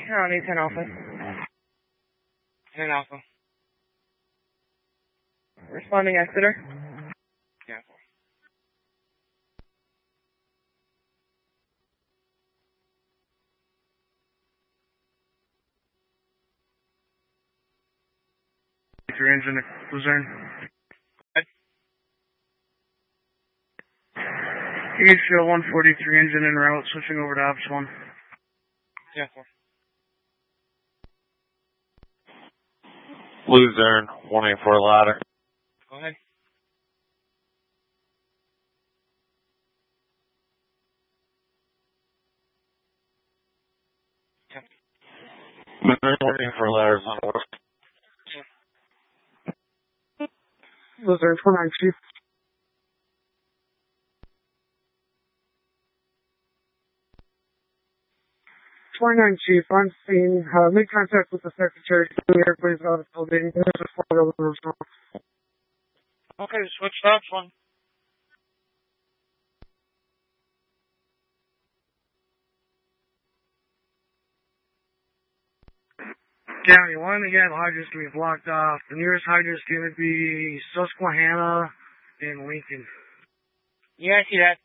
County, 10 Alpha. 10 Alpha. Responding Exeter. Yeah. Your engine, Luzerne. HL 143 engine en route, switching over to Ops 1. Yeah, 4. Luzerne, 184 ladder. Go ahead. Luzerne, 184 ladders on the west. Luzerne, 29 Chief. 29 Chief, I'm seeing, make contact with the Secretary, everybody's out of the building, there's a 4 original. Okay, switch to Ops 1. County 1, again, hydrant's going to be blocked off. The nearest hydrant's going to be Susquehanna and Lincoln. Yeah, I see that.